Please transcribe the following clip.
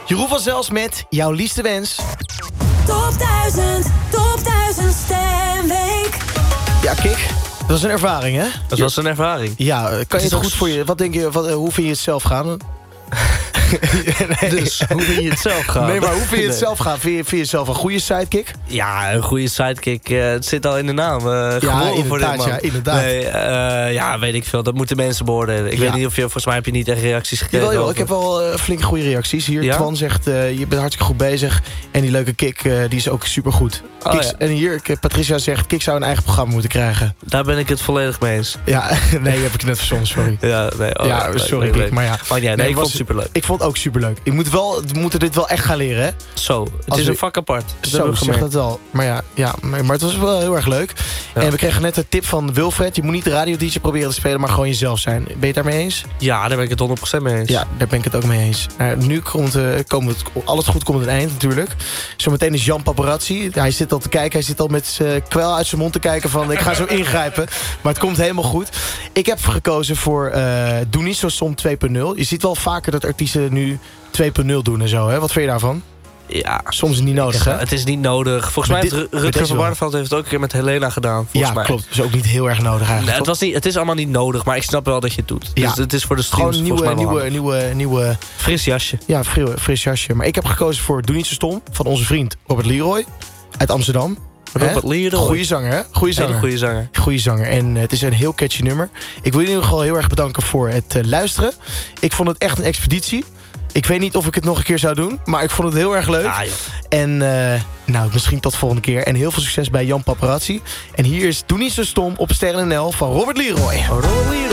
Jeroen van Zelst met jouw liefste wens. Top 1000 stemweek. Ja, Kik, dat was een ervaring, hè? Dat was een ervaring. Ja, kan je het goed voor je... Wat denk je, hoe vind je het zelf gaan? Nee. Dus hoe vind je het zelf gaan? Nee, maar hoe vind je het zelf gaan? Vind je jezelf een goede sidekick? Ja, een goede sidekick. Het zit al in de naam. Inderdaad. Nee, weet ik veel. Dat moeten mensen beoordelen. Ik weet niet of je... Volgens mij heb je niet echt reacties gekregen. Jawel, ik heb wel flinke goede reacties. Hier, ja? Twan zegt, je bent hartstikke goed bezig. En die leuke Kik, die is ook supergoed. Oh, ja. En hier, Patricia zegt, Kik zou een eigen programma moeten krijgen. Daar ben ik het volledig mee eens. Ja, nee, heb ik net verzonnen, sorry. Ja, nee, sorry, Kik, maar ja. Maar ja, ik vond het superleuk. Ik vond het ook superleuk. We moeten dit wel echt gaan leren, hè? Zo, het is een vak apart. Zo, zeg dat wel. Maar maar het was wel heel erg leuk. Ja. En we kregen net een tip van Wilfred. Je moet niet de radio-dj proberen te spelen, maar gewoon jezelf zijn. Ben je het daarmee eens? Ja, daar ben ik het 100% mee eens. Ja, daar ben ik het ook mee eens. Nu komt alles goed komt het eind natuurlijk. Zometeen is Jan Paparazzi. Hij zit al te kijken. Hij zit al met kwel uit zijn mond te kijken van ik ga zo ingrijpen. Maar het komt helemaal goed. Ik heb gekozen voor Doe niet zo stom 2.0. Je ziet wel vaker dat artiesten nu 2.0 doen en zo, hè? Wat vind je daarvan? Ja, soms is het niet nodig, hè? Het is niet nodig. Volgens mij heeft Rutger van Barneveld heeft het ook een keer met Helena gedaan. Ja, mij. Klopt. Dat is ook niet heel erg nodig eigenlijk. Nee, het is allemaal niet nodig, maar ik snap wel dat je het doet. Ja. Dus het is voor de streams gewoon nieuwe... Fris jasje. Ja, fris jasje. Maar ik heb gekozen voor Doe niet zo stom van onze vriend Robert Leroy uit Amsterdam. Robert Leroy. Goeie zanger, hè? Goeie zanger. En het is een heel catchy nummer. Ik wil in ieder geval heel erg bedanken voor het luisteren. Ik vond het echt een expeditie. Ik weet niet of ik het nog een keer zou doen, maar ik vond het heel erg leuk. Ah, en misschien tot volgende keer. En heel veel succes bij Jan Paparazzi. En hier is Doe niet zo stom op Sterren NL van Robert Leroy.